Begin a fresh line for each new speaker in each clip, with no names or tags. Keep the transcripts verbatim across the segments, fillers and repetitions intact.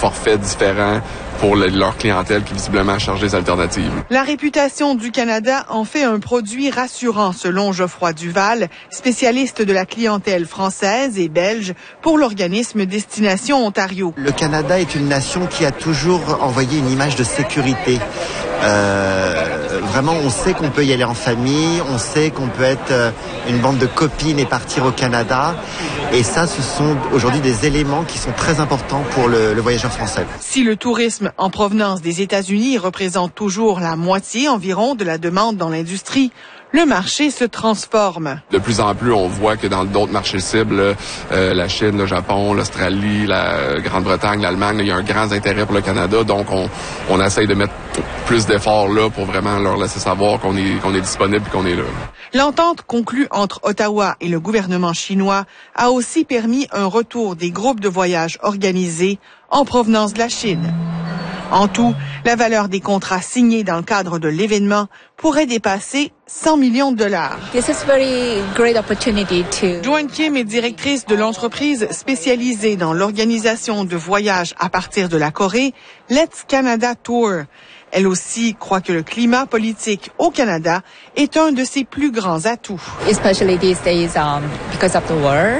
forfaits différents pour le, leur clientèle qui visiblement cherche des alternatives.
La réputation du Canada en fait un produit rassurant, selon Geoffroy Duval, spécialiste de la clientèle française et belge pour l'organisme Destination Ontario.
Le Canada est une nation qui a toujours envoyé une image de sécurité. Euh, vraiment, on sait qu'on peut y aller en famille, on sait qu'on peut être euh, une bande de copines et partir au Canada. Et ça, ce sont aujourd'hui des éléments qui sont très importants pour le, le voyageur français.
Si le tourisme en provenance des États-Unis représente toujours la moitié environ de la demande dans l'industrie, le marché se transforme.
De plus en plus, on voit que dans d'autres marchés cibles, euh, la Chine, le Japon, l'Australie, la Grande-Bretagne, l'Allemagne, il y a un grand intérêt pour le Canada. Donc, on, on essaye de mettre plus d'efforts là pour vraiment leur laisser savoir qu'on est, qu'on est disponible et qu'on est là.
L'entente conclue entre Ottawa et le gouvernement chinois a aussi permis un retour des groupes de voyage organisés en provenance de la Chine. En tout, la valeur des contrats signés dans le cadre de l'événement pourrait dépasser cent millions de dollars.
This is very great opportunity to...
Joanne Kim est directrice de l'entreprise spécialisée dans l'organisation de voyages à partir de la Corée, Let's Canada Tour. Elle aussi croit que le climat politique au Canada est un de ses plus grands atouts.
Especially these days, um, because of the war.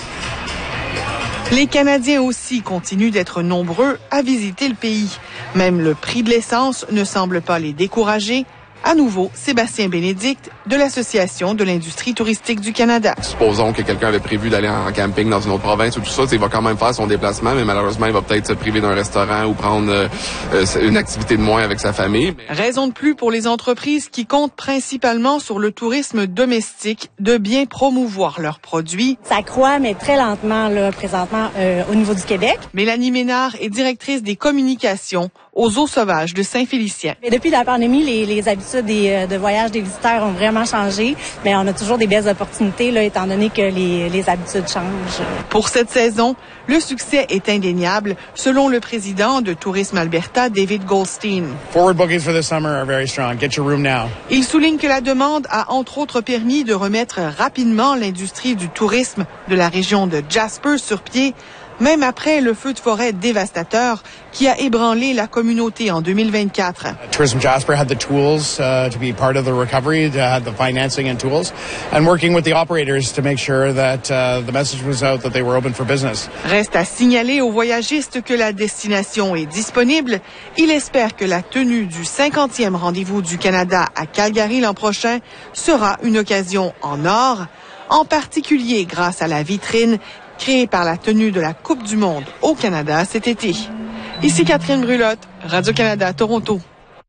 Les Canadiens aussi continuent d'être nombreux à visiter le pays. Même le prix de l'essence ne semble pas les décourager. À nouveau, Sébastien Bénédicte de l'Association de l'industrie touristique du Canada.
Supposons que quelqu'un avait prévu d'aller en camping dans une autre province ou tout ça, il va quand même faire son déplacement, mais malheureusement, il va peut-être se priver d'un restaurant ou prendre euh, une activité de moins avec sa famille.
Raison de plus pour les entreprises qui comptent principalement sur le tourisme domestique de bien promouvoir leurs produits.
Ça croît, mais très lentement, là, présentement, euh, au niveau du Québec.
Mélanie Ménard est directrice des communications aux Eaux sauvages de Saint-Félicien.
Mais depuis la pandémie, les, les habitudes des, de voyage des visiteurs ont vraiment changé, mais on a toujours des belles opportunités, là, étant donné que les, les habitudes changent.
Pour cette saison, le succès est indéniable, selon le président de Tourisme Alberta, David Goldstein.
Forward bookings for this summer are very strong. Get your room now.
Il souligne que la demande a entre autres permis de remettre rapidement l'industrie du tourisme de la région de Jasper sur pied, même après le feu de forêt dévastateur qui a ébranlé la communauté en deux mille vingt-quatre.
Tourism Jasper had the tools uh, to be part of the recovery, to have the financing and tools, and working with the operators to make sure that uh, the message was out that they were open for business.
Reste à signaler aux voyagistes que la destination est disponible. Il espère que la tenue du cinquantième rendez-vous du Canada à Calgary l'an prochain sera une occasion en or, en particulier grâce à la vitrine créée par la tenue de la Coupe du monde au Canada cet été. Ici Catherine Brulotte, Radio-Canada, Toronto.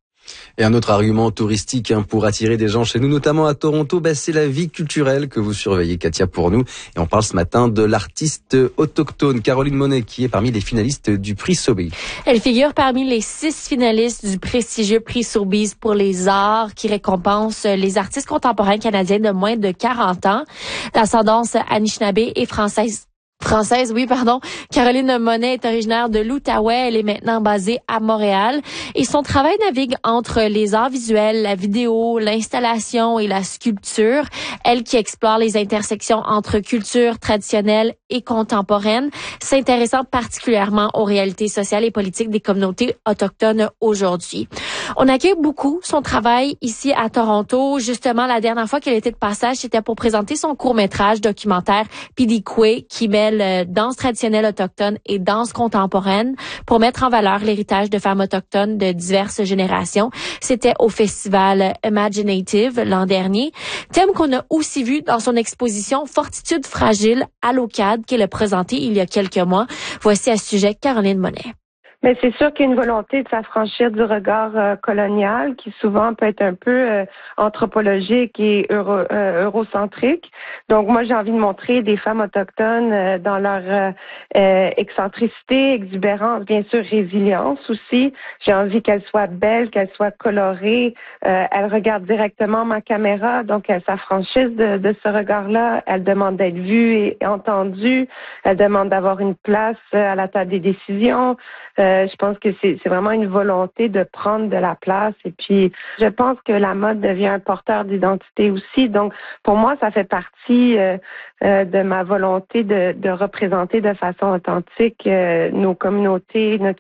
Et un autre argument touristique hein, pour attirer des gens chez nous, notamment à Toronto, bah, c'est la vie culturelle que vous surveillez, Katia, pour nous. Et on parle ce matin de l'artiste autochtone Caroline Monet, qui est parmi les finalistes du prix Sobeys.
Elle figure parmi les six finalistes du prestigieux prix Sobeys pour les arts, qui récompense les artistes contemporains canadiens de moins de quarante ans, d'ascendance anishinaabe et française. Française, oui, pardon. Caroline Monet est originaire de l'Outaouais. Elle est maintenant basée à Montréal. Et son travail navigue entre les arts visuels, la vidéo, l'installation et la sculpture. Elle qui explore les intersections entre culture traditionnelle et contemporaine, s'intéressant particulièrement aux réalités sociales et politiques des communautés autochtones aujourd'hui. On accueille beaucoup son travail ici à Toronto. Justement, la dernière fois qu'elle était de passage, c'était pour présenter son court-métrage documentaire Pidikwe, qui mêle danse traditionnelle autochtone et danse contemporaine pour mettre en valeur l'héritage de femmes autochtones de diverses générations. C'était au festival Imaginative l'an dernier. Thème qu'on a aussi vu dans son exposition Fortitude fragile à l'O C A D, qu'elle a présenté il y a quelques mois. Voici à ce sujet Caroline Monet.
Mais c'est sûr qu'il y a une volonté de s'affranchir du regard euh, colonial qui souvent peut être un peu euh, anthropologique et euro, euh, eurocentrique. Donc moi j'ai envie de montrer des femmes autochtones euh, dans leur euh, euh, excentricité, exubérance, bien sûr résilience aussi. J'ai envie qu'elles soient belles, qu'elles soient colorées. Euh, elles regardent directement ma caméra, donc elles s'affranchissent de, de ce regard-là. Elles demandent d'être vues et entendues. Elles demandent d'avoir une place à la table des décisions. Euh, je pense que c'est, c'est vraiment une volonté de prendre de la place. Et puis, je pense que la mode devient un porteur d'identité aussi. Donc, pour moi, ça fait partie euh, euh, de ma volonté de, de représenter de façon authentique euh, nos communautés, notre